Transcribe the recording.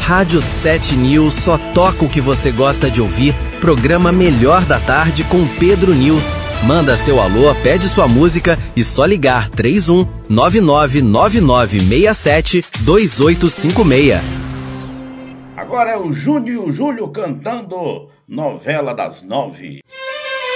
Rádio 7 News só toca o que você gosta de ouvir. Programa Melhor da Tarde com Pedro News. Manda seu alô, pede sua música e só ligar 31 999967 2856. Agora é o Júnior e o Júlio cantando Novela das 9.